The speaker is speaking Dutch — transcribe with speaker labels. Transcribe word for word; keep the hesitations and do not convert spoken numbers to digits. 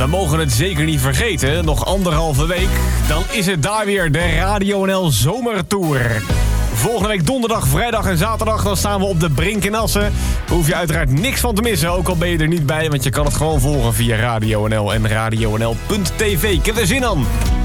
Speaker 1: we mogen het zeker niet vergeten. Nog anderhalve week, dan is het daar weer de Radio N L Zomertour. Volgende week donderdag, vrijdag en zaterdag, dan staan we op de Brink in Assen. Daar hoef je uiteraard niks van te missen, ook al ben je er niet bij, want je kan het gewoon volgen via Radio N L en radio n l punt t v. Ik heb er zin aan.